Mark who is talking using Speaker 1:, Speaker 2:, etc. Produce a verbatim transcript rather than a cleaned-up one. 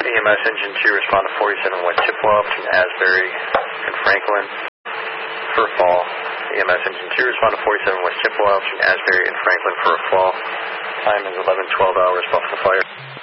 Speaker 1: E M S Engine two, respond to forty-seven West Chippewa between Asbury and Franklin for a fall. E M S Engine two, respond to forty-seven West Chippewa between Asbury and Franklin for a fall. Time is eleven twelve hours, Buffalo Fire.